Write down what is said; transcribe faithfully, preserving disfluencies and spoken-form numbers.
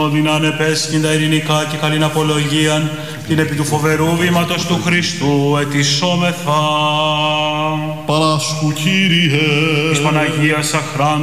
Δυνάνε πέσχυντα ειρηνικά και καλήν απολογίαν, την επί του φοβερού βήματος του Χριστού ετισόμεθα. Παράσκου Κύριε, Της Παναγίας αχράντου